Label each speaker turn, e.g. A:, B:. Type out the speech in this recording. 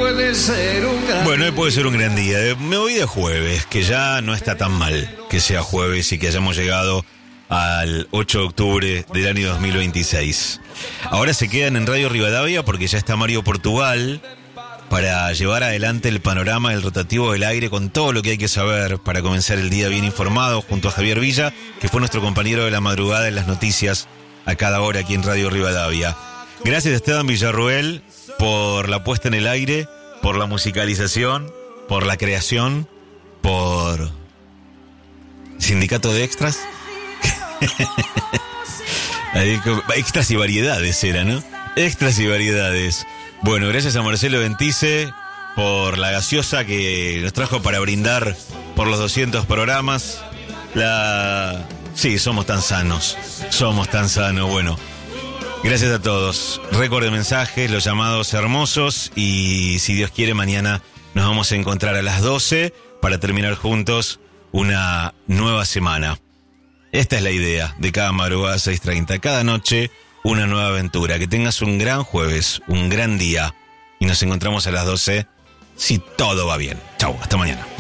A: puede ser un gran
B: Bueno, hoy puede ser un gran día. Me voy de jueves, que ya no está tan mal que sea jueves y que hayamos llegado al 8 de octubre del año 2026. Ahora se quedan en Radio Rivadavia porque ya está Mario Portugal para llevar adelante el panorama del rotativo del aire con todo lo que hay que saber para comenzar el día bien informado, junto a Javier Villa, que fue nuestro compañero de la madrugada en las noticias a cada hora aquí en Radio Rivadavia. Gracias a Esteban Villarruel por la puesta en el aire, por la musicalización, por la creación, por Sindicato de Extras. Extras y variedades era, ¿no? Extras y variedades. Bueno, gracias a Marcelo Ventice por la gaseosa que nos trajo para brindar por los 200 programas. Sí, somos tan sanos. Bueno, gracias a todos. Récord de mensajes, los llamados hermosos. Y si Dios quiere, mañana nos vamos a encontrar a las 12 para terminar juntos una nueva semana. Esta es la idea de cada madrugada 6:30. Cada noche una nueva aventura. Que tengas un gran jueves, un gran día. Y nos encontramos a las 12 si todo va bien. Chau, hasta mañana.